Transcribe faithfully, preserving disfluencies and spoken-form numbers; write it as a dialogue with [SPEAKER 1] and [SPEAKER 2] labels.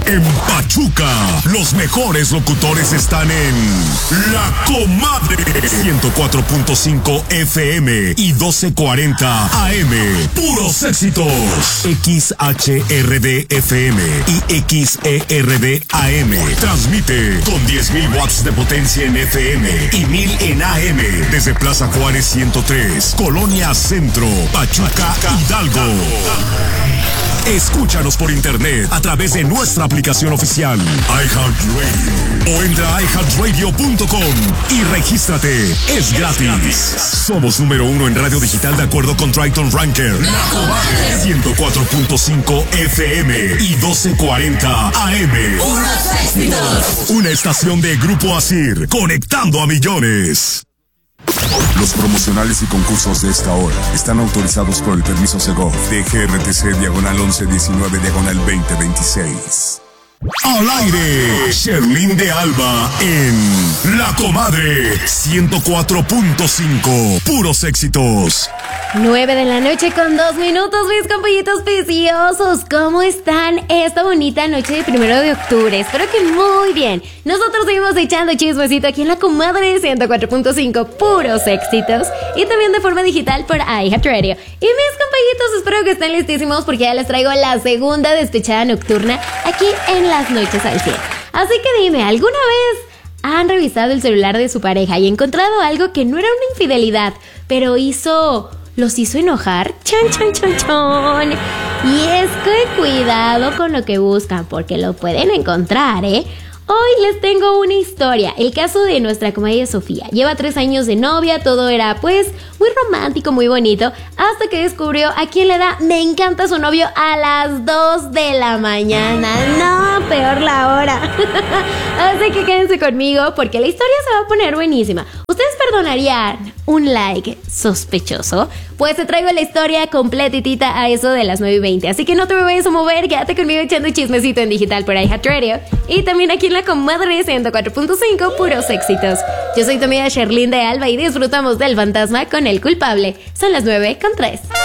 [SPEAKER 1] En Pachuca, los mejores locutores están en La Comadre. ciento cuatro punto cinco F M y doce cuarenta A M. Puros éxitos. X H R D F M y X E R D A M. Transmite con diez mil watts de potencia en F M y mil en A M. Desde Plaza Juárez ciento tres, Colonia Centro, Pachuca, Hidalgo. Escúchanos por internet a través de nuestra aplicación oficial iHeartRadio o entra a i heart radio punto com y regístrate. Es gratis. Somos número uno en radio digital de acuerdo con Triton Ranker. La Comadre. ciento cuatro punto cinco F M y doce cuarenta A M. Unos éxitos. Una estación de Grupo Asir, conectando a millones.
[SPEAKER 2] Los promocionales y concursos de esta hora están autorizados por el permiso Segov de G R T C diagonal once diecinueve diagonal veinte veintiséis.
[SPEAKER 1] Al aire, Sherlyn de Alba en La Comadre ciento cuatro punto cinco. Puros éxitos.
[SPEAKER 3] Nueve de la noche con dos minutos, mis compañitos preciosos. ¿Cómo están esta bonita noche de primero de octubre? Espero que muy bien. Nosotros seguimos echando chismecito aquí en La Comadre ciento cuatro punto cinco, puros éxitos. Y también de forma digital por iHeartRadio. Y mis compañitos, espero que estén listísimos porque ya les traigo la segunda despechada nocturna aquí en Las Noches al Cien. Así que dime, ¿alguna vez han revisado el celular de su pareja y encontrado algo que no era una infidelidad, pero hizo... los hizo enojar? Chon, chon, chon, chon. Y es que cuidado con lo que buscan, porque lo pueden encontrar, ¿eh? Hoy les tengo una historia, el caso de nuestra comadre Sofía. Lleva tres años de novia, todo era pues muy romántico, muy bonito, hasta que descubrió a quién le da me encanta su novio a las dos de la mañana. No, peor la hora. Así que quédense conmigo porque la historia se va a poner buenísima. ¿Ustedes perdonarían un like sospechoso? Pues te traigo la historia completitita a eso de las nueve y veinte. Así que no te me vayas a mover, quédate conmigo echando chismecito en digital por iHeartRadio. Y también aquí en La Comadre ciento cuatro punto cinco, puros éxitos. Yo soy tu amiga Sherlyn de Alba y disfrutamos del fantasma con el culpable. Son las nueve con tres.